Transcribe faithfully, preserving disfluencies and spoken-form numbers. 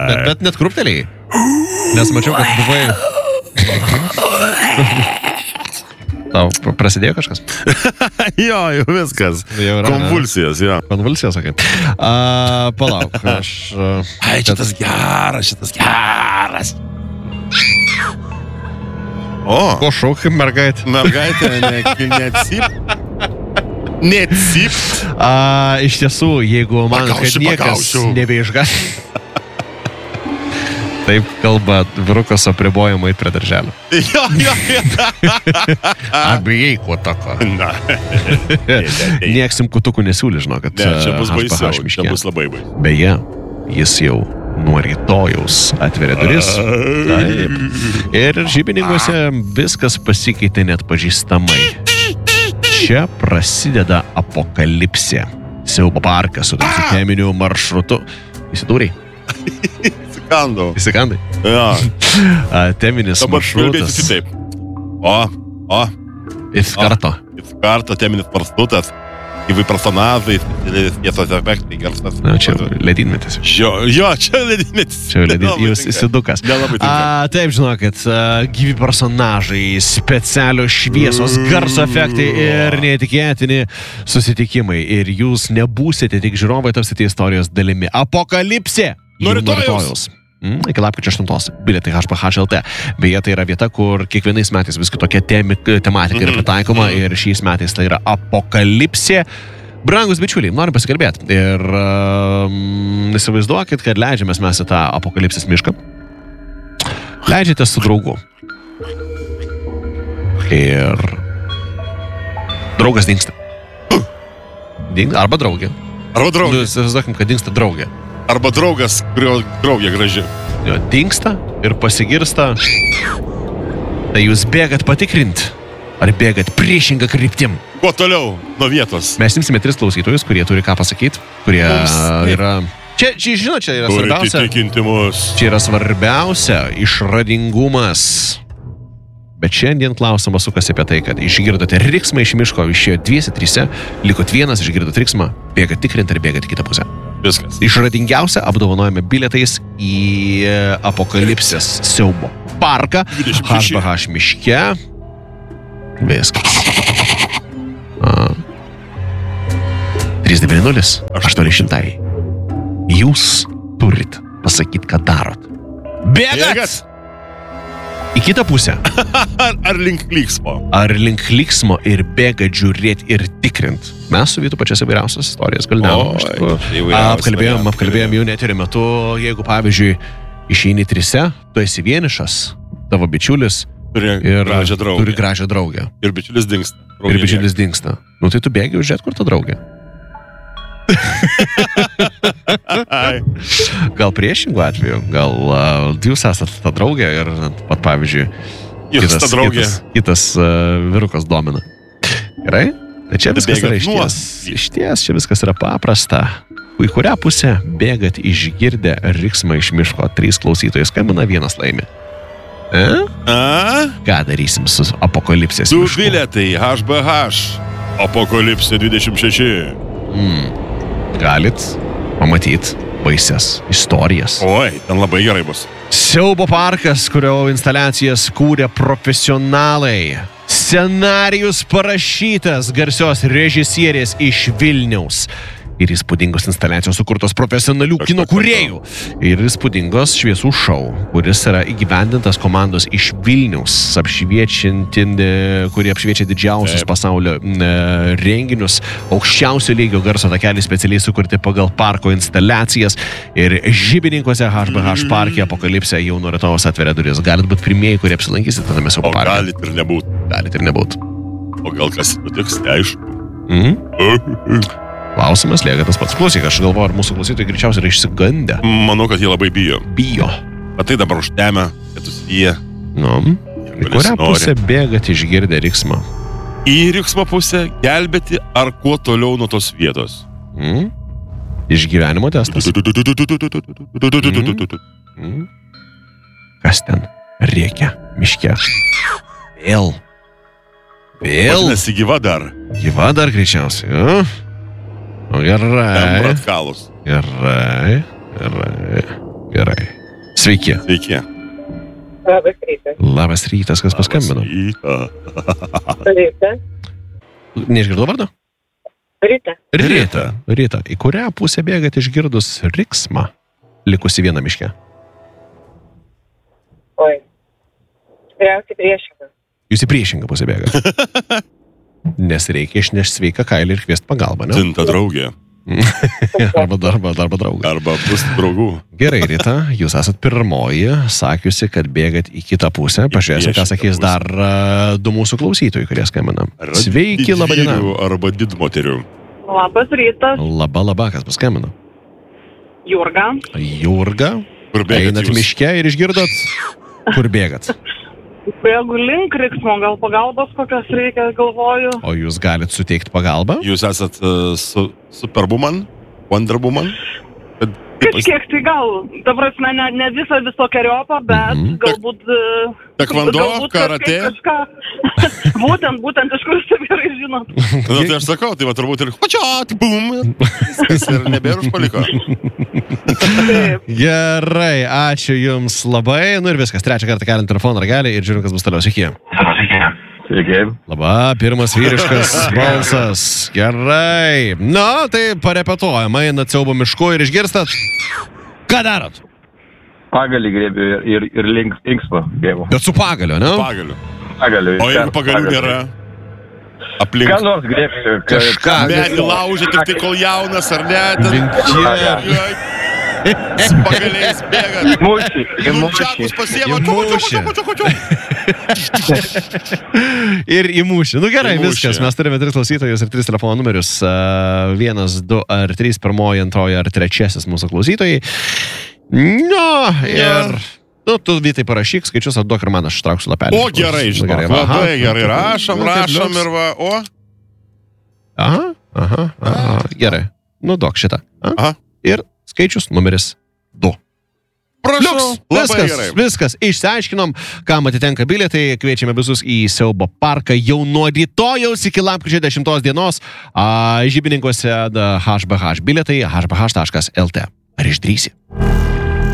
bet, bet net krūptelėjai. Nes mačiau, kad buvai... Tau prasidėjo kažkas? jo, jau viskas. Jau yra, konvulsijos, jo. Konvulsijos, sakai. Okay. Uh, palauk, aš... Uh, Ai, šitas geras, šitas geras. O. Ko šaukai, mergaitė? Mergaitė, ne, neatsip. Neatsip. Uh, iš tiesų, jeigu man, kad niekas nebeišgas... Taip kalba vyrukas apribojimai prie darželio. Jo, jo, jo. Abijai kuo tako. Na. Nieksim kutukų nesiūlį, žinok, kad... Ne, čia bus baisiau, čia bus labai baisiau. Beje, jis jau nuo rytojaus atveria duris. Taip. Ir žybininkuose viskas pasikeitė net pažįstamai. Čia prasideda apokalipsė. Siaubo parkas su teminiu maršrutu. Įsidūrei? Įsikandau. Įsikandai? Ja. Teminis dabar maršrutas. Taip. O, o. Iš karto. Iš karto teminis maršrutas. Gyvai personažai, tiesos efektai, garsas. Na, čia ledynmetis. Jo, jo, čia ledynmetis. Čia ledynmetis, jūs įsidukas. Nelabai tinka. Taip, žinokit, gyvi personažai, specialios šviesos, garso efektai ir neįtikėtini susitikimai. Ir jūs nebūsite tik žiūrovai, tapsite istorijos dalimi. Apokalipsė! Nuo rytojaus. Mm, iki lapkričio aštuntos. Bilietai H B H L T. Beje, tai yra vieta, kur kiekvienais metais vis kitokia temi, tematika yra pritaikoma ir šiais metais tai yra apokalipsė. Brangus bičiuliai, norim pasikalbėti. Ir um, įsivaizduokit, kad leidžiamės mes į tą apokalipsės mišką. Leidžiate su draugu. Ir draugas dingsta. Dingsta arba draugė. Arba draugė. Nu, įsivaizduokim, kad dingsta draugė. Arba draugas, kurio draugė graži. Jo, dingsta ir pasigirsta. Tai jūs bėgat patikrint, ar bėgat priešingą kryptim? Kuo toliau nuo vietos? Mes imsime tris klausytojus, kurie turi ką pasakyti, kurie Mums, yra... Čia, čia, žinot, čia yra svarbiausia... Čia yra svarbiausia išradingumas. Bet šiandien klausimas sukasi apie tai, kad išgirdote riksmą iš miško, išėjo dviesi, trise, likot vienas, išgirdot riksmą, bėgat tikrint ar bėgat į kitą pusę. Viskas. Išradingiausia apdovanojame bilietais į apokalipsės siaubo parką H B H miške. Viskas. trys devyni nulis aštuoni šimtai. Jūs turit pasakyti, ką darot. Bėgat! Bėgat! Į kitą pusę. ar, ar link liksmo. Ar link liksmo ir bėga žiūrėti ir tikrint. Mes su Vytu pačias įvairiausias istorijas kalbėjom. Apkalbėjom, apkalbėjom jau neturio metu. Jeigu, pavyzdžiui, išeini trise, tu esi vienišas, tavo bičiulis turi ir gražią draugę. Turi gražią draugę. Ir bičiulis dingsta. Ir bičiulis dingsta. Nu tai tu bėgi užžiūrėt, kur ta draugė. Gal priešingų atveju, gal uh, jūs esat ta draugė ir pat pavyzdžiui kitas, kitas, kitas, kitas uh, vyrukas domina. Gerai? Tai čia viskas yra išties. Išties, čia viskas yra paprasta. Į kurią pusę bėgat išgirdę riksmą iš miško? Trys klausytojai skambina, vienas laimi. E? A? Ką darysim su apokalipsės Du mišku? bilietai H B H Apokalipsė dvidešimt šeši. Mm. Galit pamatyti baisias istorijas. Oi, ten labai gerai bus. Siaubo parkas, kurio instaliacijas kūrė profesionalai. Scenarijus parašytas garsios režisierės iš Vilniaus. Ir įspūdingos instaliacijos sukurtos profesionalių kino kūrėjų. Ir įspūdingos šviesų šou, kuris yra įgyvendintas komandos iš Vilniaus, kurie apšviečia didžiausius Taip. pasaulio e, renginius, aukščiausio lygio garso takelį specialiai sukurti pagal parko instaliacijas. Ir žybininkuose H B H parke apokalipsė jau nuo rytojaus atveria duris. Galit būti pirmieji, kurie apsilankysite tame siaubo parke. O galit ir nebūt. Galit ir nebūt. O gal kas nutiks, neaišku. Mhm. Klausimas lieka tas pats. Klausyk, aš galvoju, ar mūsų klausytojai greičiausiai yra išsigandę. Manau, kad jie labai bijo. Bijo. Bet tai dabar užtemę, kad jie... Nu, į kurią pusę bėgat išgirdę riksmą? Į riksmą pusę gelbėti ar kuo toliau nuo tos vietos? Mm? Išgyvenimo testas. Mm? Kas ten rėkia miške? Vėl. Vėl. Vadinasi, gyva dar. Gyva dar greičiausiai, ja? O gerai. Ten bratkalus. Gerai, gerai, Gerai. Sveiki. Sveiki. Labas rytas. Labas rytas, kas paskambino? Ryta. Neišgirdau vardą? Ryta. Ryta. Ryta. Į kurią pusę bėgat išgirdus riksmą, likusi vieną miške? Oi. Tikriausiai priešinga. Jūs į priešingą pusę bėgat. Nes reikia išnešti sveiką kailį ir kviesti pagalbą, ne? Tinta draugė. arba darba, darba draugą. Arba bus draugų. Gerai, Rita, jūs esat pirmoji, sakiusi, kad bėgat į kitą pusę. Pažiūrėsiu, ką sakys dar uh, du mūsų klausytojai, kurie skambina. Sveiki, laba diena. Arba didmoterių. Labas rytas, Laba, laba, kas paskambino? Jurga. Jurga. Kur bėgat Einat jūs? miške ir išgirdot, kur bėgat. Bėgu link riksmo, gal pagalbos kokios reikia, galvoju. O jūs galit suteikti pagalbą? Jūs esat uh, su, Superwoman? Wonderwoman? Kad, kaip pas- Kažkiek tai gal, ta prasme, ne, ne visą visokeriopą, bet Mhm. galbūt... e, Taekwondo, galbūt karate? kažkaip Kažką, būtent, būtent, iš kur jūs taip gerai žinot. Nu, tai aš sakau, tai va turbūt ir hočiot, bum. Viskas ir nebėra užpaliko. Taip. Gerai, ačiū jums labai. Nu ir viskas, trečią kartą keliant telefoną ragelį ir žiūrim, kas bus toliau. Sveiki. Sveiki. Laba, pirmas vyriškas balsas. Gerai. Na, tai parepetuojam, einat siaubo mišku ir išgirstat. Ką darot? Pagalį grėbiu ir, ir, ir link inkspo grėbiu. Bet su pagaliu, ne? Pagaliu. Pagaliu. O jeigu pagalių nėra? Aplink. Ką nors grėbsiu. Kažką. Medį laužė tik tai kol jaunas, ar ne? Ten- Linkė. Su pagaliais bėgat. Mūšį. Nunčiakus pasiema. Į mūšį. Ir į mūšį. Nu gerai, Į mūšį. viskas. Mes turime tris klausytojus ir tris telefono numerius. Uh, vienas, du ar trys, pirmoji, antroji ar trečiasis mūsų klausytojai. Nu, ir... Nu, tu Vytai parašyk skaičius, ar duok ir man, aš trauksiu lapelį. O gerai, Nu, žinok. gerai, va, aha. Labai gerai. Rašom, Nu, taip rašom liuks. ir va. O? Aha, aha, aha. Gerai. Nu, duok šitą. A? Aha. Ir skaičius numeris du. Prašau. Liuks, Labai viskas, gerai. viskas, išsiaiškinom, kam atitenka bilietai, kviečiame visus į siaubo parką jau nuo rytojaus iki lapkričio dešimtos dienos, a, žybininkuose H B H bilietai h b h taškas l t. Ar išdrįsi?